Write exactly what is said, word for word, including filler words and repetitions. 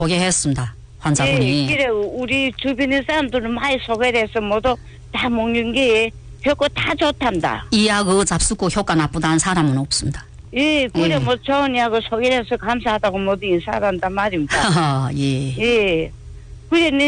소개했습니다. 환자분이. 예, 그래 우리 주변의 사람들은 많이 소개해서 모두 다 먹는 게 효과 다 좋단다. 이 약 그 잡수고 효과 나쁘다는 사람은 없습니다. 예, 그래 예. 뭐 좋은 약을 소개해서 감사하다고 모두 인사한다 말입니다. 예. 예, 그래 내